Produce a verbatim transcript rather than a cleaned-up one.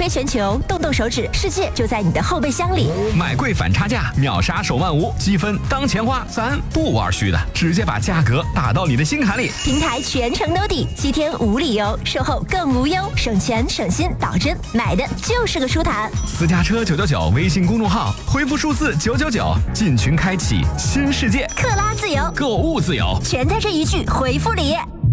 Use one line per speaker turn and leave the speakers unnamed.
飞全球，动动手指，世界就在你的后备箱里。
买贵反差价，秒杀手万无，积分当钱花，咱不玩虚的，直接把价格打到你的心坎里。
平台全程 no 底，七天无理由，售后更无忧，省钱省心，保真，买的就是个舒坦。
私家车九九九微信公众号，回复数字九九九，进群开启新世界，
克拉自由，
购物自由，
全在这一句回复里。